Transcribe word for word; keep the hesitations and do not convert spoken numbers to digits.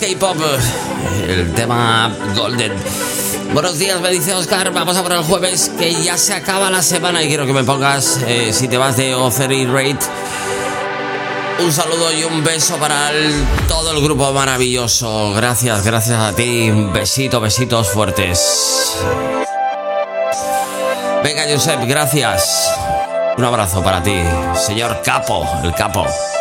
K-pop, el tema Golden. Buenos días, me dice Oscar. Vamos a por el jueves, que ya se acaba la semana y quiero que me pongas, eh, si te vas de Ocery Rate, un saludo y un beso para el, todo el grupo maravilloso. Gracias, gracias a ti. Un besito, besitos fuertes. Venga, Josep, gracias. Un abrazo para ti, señor Capo, el Capo.